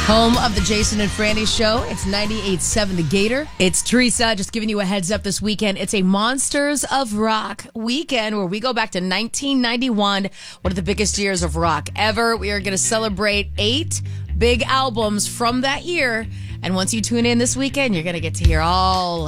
Home of the Jason and Franny Show. It's 98.7 The Gator. It's Teresa just giving you a heads up this weekend. It's a Monsters of Rock weekend where we go back to 1991, one of the biggest years of rock ever. We are going to celebrate 8 big albums from that year. And once you tune in this weekend, you're going to get to hear all